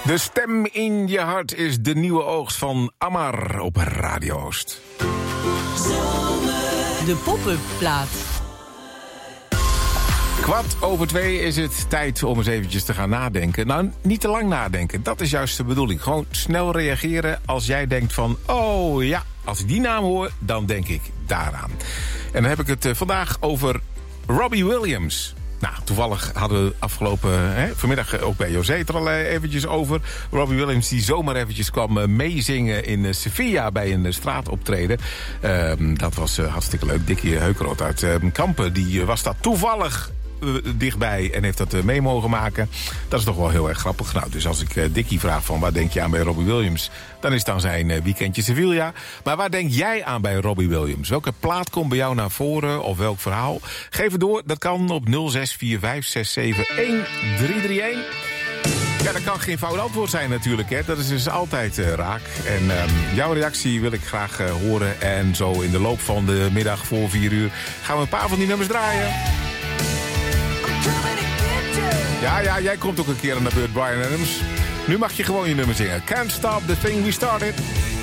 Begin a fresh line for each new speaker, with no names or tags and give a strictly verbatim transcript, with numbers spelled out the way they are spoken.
De stem in je hart is de nieuwe oogst van Amar op Radio Oost.
De pop-up plaat.
Kwart over twee is het tijd om eens eventjes te gaan nadenken. Nou, niet te lang nadenken. Dat is juist de bedoeling. Gewoon snel reageren als jij denkt van... oh ja, als ik die naam hoor, dan denk ik daaraan. En dan heb ik het uh, vandaag over Robbie Williams. Nou, toevallig hadden we afgelopen hè, vanmiddag ook bij José het er al eventjes over. Robbie Williams die zomaar eventjes kwam meezingen in Sevilla bij een straatoptreden. Uh, dat was uh, hartstikke leuk. Dickie Heukeroot uit uh, Kampen, die uh, was daar toevallig uh, dichtbij en heeft dat uh, mee mogen maken. Dat is toch wel heel erg grappig. Nou, dus als ik uh, Dickie vraag van waar denk je aan bij Robbie Williams, dan is het dan zijn uh, weekendje Sevilla. Maar waar denk jij aan bij Robbie Williams? Welke plaat komt bij jou naar voren of welk verhaal? Geef het door, dat kan op nul zes vier vijf zes zeven een drie drie een. Ja, dat kan geen fout antwoord zijn natuurlijk, hè. Dat is dus altijd uh, raak. En uh, jouw reactie wil ik graag uh, horen. En zo in de loop van de middag voor vier uur gaan we een paar van die nummers draaien. Ja, ja, jij komt ook een keer aan de beurt, Bryan Adams. Nu mag je gewoon je nummer zingen. Can't Stop the Thing We Started.